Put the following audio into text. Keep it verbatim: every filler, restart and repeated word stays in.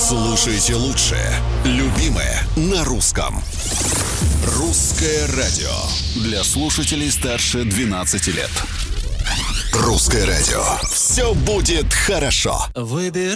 Слушайте лучшее, любимое на русском. Русское радио для слушателей старше двенадцати лет. Русское радио. Все будет хорошо. Выбирай